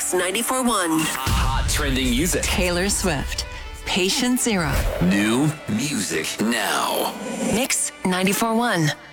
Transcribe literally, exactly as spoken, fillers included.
Mix ninety-four point one. Hot trending music. Taylor Swift, Patient Zero. New music now. Mix ninety-four point one.